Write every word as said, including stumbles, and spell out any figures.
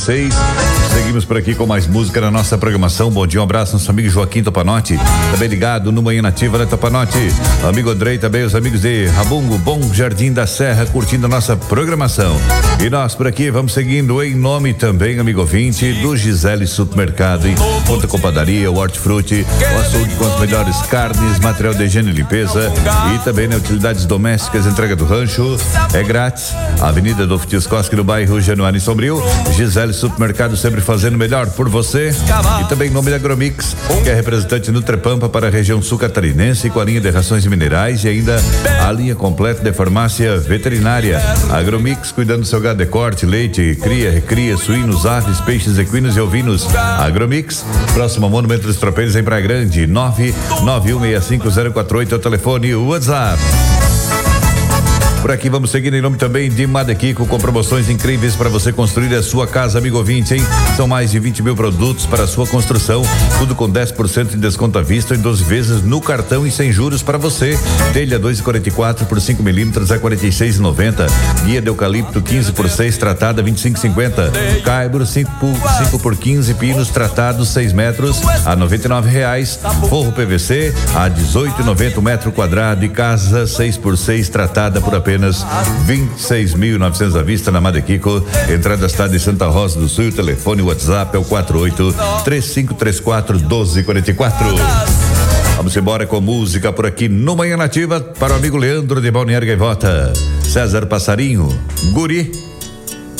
seis. Seguimos por aqui com mais música na nossa programação. Bom dia, um abraço, nosso amigo Joaquim Topanotti, também ligado no Manhã Nativa, né, Topanotti? Amigo Andrei, também os amigos de Rabungo, Bom Jardim da Serra, curtindo a nossa programação. E nós por aqui vamos seguindo em nome também, amigo ouvinte, do Gisele Supermercado, hein? Conta com padaria, hortifruti, o açougue com as melhores carnes, material de higiene e limpeza e também, né, utilidades domésticas, entrega do rancho, é grátis. Avenida do Fitiscoski, no bairro Januário em Sombrio. Gisele Supermercado, sempre fazendo melhor por você. E também em nome da Agromix, que é representante Nutrepampa para a região sul catarinense, com a linha de rações minerais e ainda a linha completa de farmácia veterinária. Agromix, cuidando do seu gado de corte, leite, cria, recria, suínos, aves, peixes, equinos e ovinos. Agromix, próximo ao Monumento dos Tropeiros em Praia Grande, nove nove um seis cinco zero quatro oito é o telefone e o WhatsApp. Por aqui vamos seguir em nome também de Madequico, com promoções incríveis para você construir a sua casa, amigo ouvinte, hein? São mais de vinte mil produtos para a sua construção, tudo com dez por cento de desconto à vista em doze vezes no cartão e sem juros para você. Telha dois e quarenta e quatro por cinco milímetros a quarenta e seis e noventa. Guia de eucalipto quinze por seis tratada vinte e cinco e cinquenta. Caibro cinco por quinze pinos tratados seis metros a noventa e nove reais. Forro P V C a dezoito e noventa metro quadrado e casa seis por seis tratada por apenas vinte e seis mil e novecentos à vista na Madequico. Entrada cidade de Santa Rosa do Sul. O telefone WhatsApp é o quatro oito três cinco três quatro um dois quatro quatro. Vamos embora com música por aqui no Manhã Nativa para o amigo Leandro de Balneário Gaivota. César Passarinho, Guri.